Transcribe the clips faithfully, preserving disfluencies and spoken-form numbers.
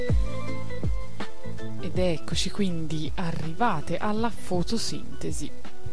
Ed eccoci quindi arrivate alla fotosintesi.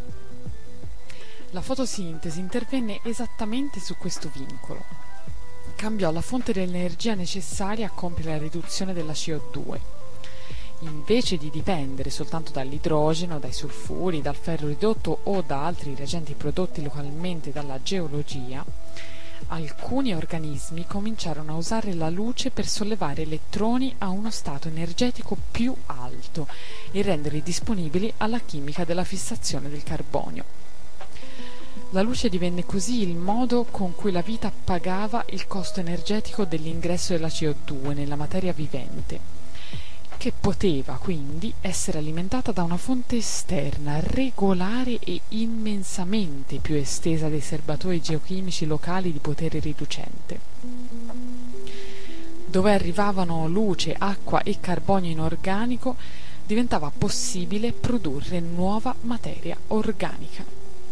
La fotosintesi intervenne esattamente su questo vincolo. Cambiò la fonte dell'energia necessaria a compiere la riduzione della C O due. Invece di dipendere soltanto dall'idrogeno, dai sulfuri, dal ferro ridotto o da altri reagenti prodotti localmente dalla geologia, alcuni organismi cominciarono a usare la luce per sollevare elettroni a uno stato energetico più alto e renderli disponibili alla chimica della fissazione del carbonio. La luce divenne così il modo con cui la vita pagava il costo energetico dell'ingresso della C O due nella materia vivente, che poteva quindi essere alimentata da una fonte esterna, regolare e immensamente più estesa dei serbatoi geochimici locali di potere riducente. Dove arrivavano luce, acqua e carbonio inorganico, diventava possibile produrre nuova materia organica.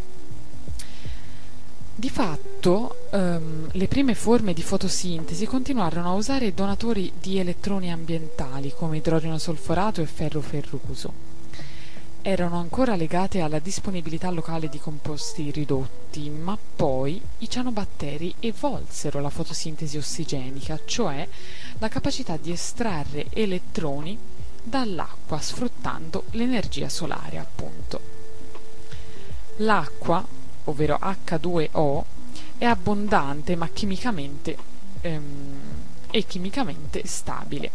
Di fatto, ehm, le prime forme di fotosintesi continuarono a usare donatori di elettroni ambientali come idrogeno solforato e ferro ferroso. Erano ancora legate alla disponibilità locale di composti ridotti, ma poi i cianobatteri evolsero la fotosintesi ossigenica, cioè la capacità di estrarre elettroni dall'acqua sfruttando l'energia solare, appunto. L'acqua, ovvero acca due o, è abbondante ma chimicamente ehm, e chimicamente stabile.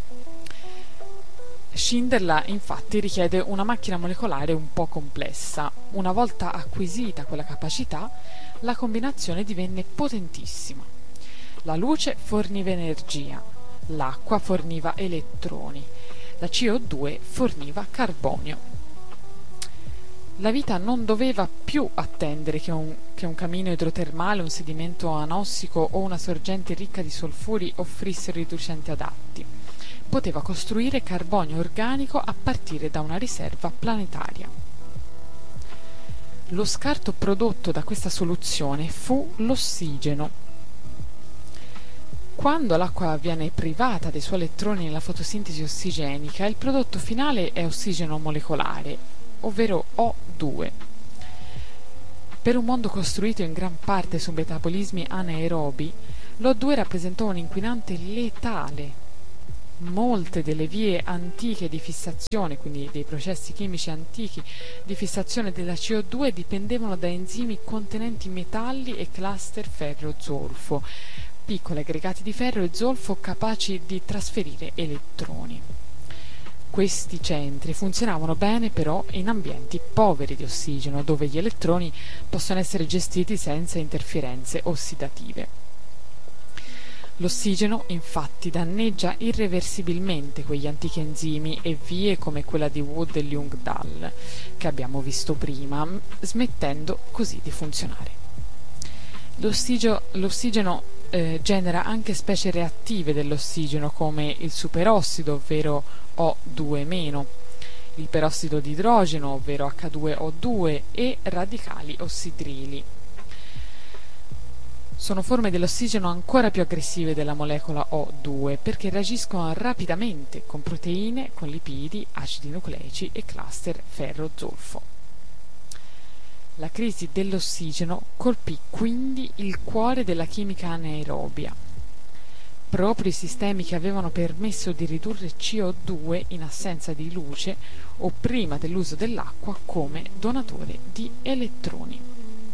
Scinderla infatti richiede una macchina molecolare un po' complessa. Una volta acquisita quella capacità, la combinazione divenne potentissima. La luce forniva energia, l'acqua forniva elettroni, la C O due forniva carbonio. La vita non doveva più attendere che un, che un camino idrotermale, un sedimento anossico o una sorgente ricca di solfuri offrissero riducenti adatti. Poteva costruire carbonio organico a partire da una riserva planetaria. Lo scarto prodotto da questa soluzione fu l'ossigeno. Quando l'acqua viene privata dei suoi elettroni nella fotosintesi ossigenica, il prodotto finale è ossigeno molecolare, ovvero O due. Per un mondo costruito in gran parte su metabolismi anaerobi, l'O due rappresentò un inquinante letale. Molte delle vie antiche di fissazione, quindi dei processi chimici antichi di fissazione della C O due, dipendevano da enzimi contenenti metalli e cluster ferro-zolfo, piccoli aggregati di ferro e zolfo capaci di trasferire elettroni. Questi centri funzionavano bene però in ambienti poveri di ossigeno, dove gli elettroni possono essere gestiti senza interferenze ossidative. L'ossigeno infatti danneggia irreversibilmente quegli antichi enzimi e vie come quella di Wood e Ljungdahl che abbiamo visto prima, smettendo così di funzionare. L'ossigeno, l'ossigeno eh, genera anche specie reattive dell'ossigeno come il superossido, ovvero O due meno, il perossido di idrogeno, ovvero acca due o due, e radicali ossidrili. Sono forme dell'ossigeno ancora più aggressive della molecola O due perché reagiscono rapidamente con proteine, con lipidi, acidi nucleici e cluster ferro-zolfo. La crisi dell'ossigeno colpì quindi il cuore della chimica anaerobia. Proprio i sistemi che avevano permesso di ridurre C O due in assenza di luce o prima dell'uso dell'acqua come donatore di elettroni.